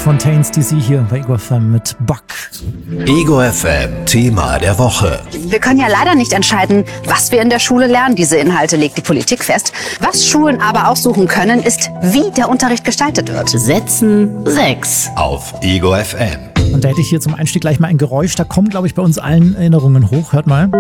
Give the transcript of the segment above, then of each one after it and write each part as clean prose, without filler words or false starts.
Fontaines DC hier bei Ego FM mit Buck. Ego FM Thema der Woche. Wir können ja leider nicht entscheiden, was wir in der Schule lernen. Diese Inhalte legt die Politik fest. Was Schulen aber aussuchen können, ist, wie der Unterricht gestaltet wird. Setzen 6 auf Ego FM. Und da hätte ich hier zum Einstieg gleich mal ein Geräusch. Da kommen, glaube ich, bei uns allen Erinnerungen hoch. Hört mal.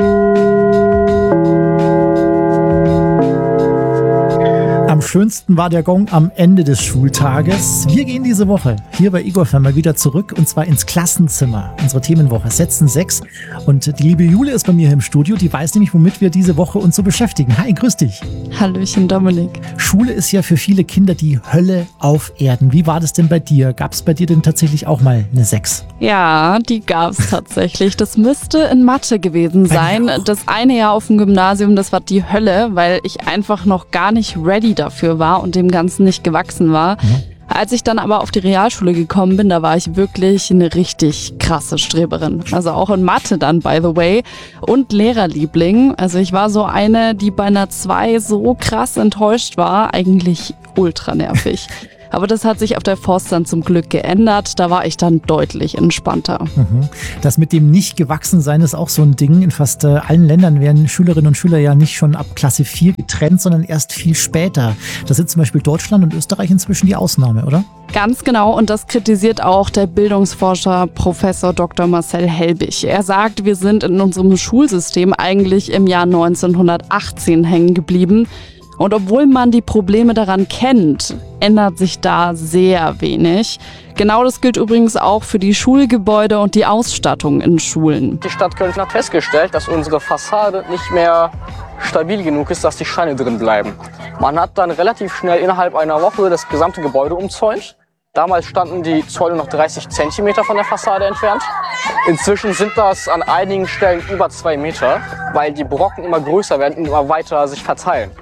Am schönsten war der Gong am Ende des Schultages. Wir gehen diese Woche hier bei Ego FM mal wieder zurück und zwar ins Klassenzimmer. Unsere Themenwoche Setzen 6. Und die liebe Jule ist bei mir hier im Studio. Die weiß nämlich, womit wir diese Woche uns so beschäftigen. Hi, grüß dich. Hallöchen, Dominik. Schule ist ja für viele Kinder die Hölle auf Erden. Wie war das denn bei dir? Gab es bei dir denn tatsächlich auch mal eine 6? Ja, die gab es tatsächlich. Das müsste in Mathe gewesen sein. Das eine Jahr auf dem Gymnasium, das war die Hölle, weil ich einfach noch gar nicht ready dafür war und dem Ganzen nicht gewachsen war. Als ich dann aber auf die Realschule gekommen bin, da war ich wirklich eine richtig krasse Streberin. Also auch in Mathe dann, by the way. Und Lehrerliebling. Also ich war so eine, die bei einer 2 so krass enttäuscht war. Eigentlich ultra nervig. Aber das hat sich auf der Forst dann zum Glück geändert. Da war ich dann deutlich entspannter. Das mit dem Nicht-Gewachsen-Sein ist auch so ein Ding. In fast allen Ländern werden Schülerinnen und Schüler ja nicht schon ab Klasse 4 getrennt, sondern erst viel später. Das sind zum Beispiel Deutschland und Österreich inzwischen die Ausnahme, oder? Ganz genau, und das kritisiert auch der Bildungsforscher Professor Dr. Marcel Helbig. Er sagt, wir sind in unserem Schulsystem eigentlich im Jahr 1918 hängen geblieben. Und obwohl man die Probleme daran kennt, ändert sich da sehr wenig. Genau das gilt übrigens auch für die Schulgebäude und die Ausstattung in Schulen. Die Stadt Köln hat festgestellt, dass unsere Fassade nicht mehr stabil genug ist, dass die Steine drin bleiben. Man hat dann relativ schnell innerhalb einer Woche das gesamte Gebäude umzäunt. Damals standen die Zäune noch 30 Zentimeter von der Fassade entfernt. Inzwischen sind das an einigen Stellen über 2 Meter, weil die Brocken immer größer werden und immer weiter sich verteilen.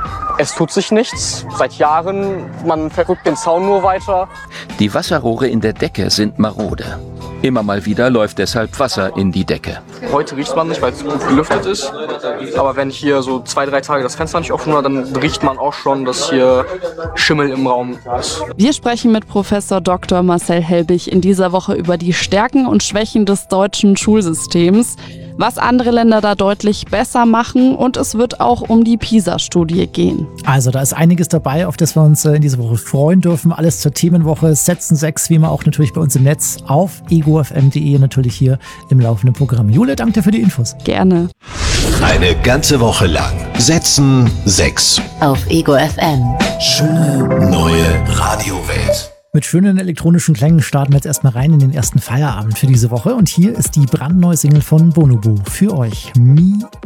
Es tut sich nichts, seit Jahren, man verrückt den Zaun nur weiter. Die Wasserrohre in der Decke sind marode. Immer mal wieder läuft deshalb Wasser in die Decke. Heute riecht man nicht, weil es gut gelüftet ist. Aber wenn hier so 2-3 Tage das Fenster nicht offen war, dann riecht man auch schon, dass hier Schimmel im Raum ist. Wir sprechen mit Professor Dr. Marcel Helbig in dieser Woche über die Stärken und Schwächen des deutschen Schulsystems, was andere Länder da deutlich besser machen, und es wird auch um die PISA-Studie gehen. Also da ist einiges dabei, auf das wir uns in dieser Woche freuen dürfen. Alles zur Themenwoche Setzen 6, wie immer auch natürlich bei uns im Netz auf egofm.de, natürlich hier im laufenden Programm. Jule, danke dir für die Infos. Gerne. Eine ganze Woche lang Setzen 6 auf Ego FM. Schöne neue Radiowelt. Mit schönen elektronischen Klängen starten wir jetzt erstmal rein in den ersten Feierabend für diese Woche. Und hier ist die brandneue Single von Bonobo für euch. Me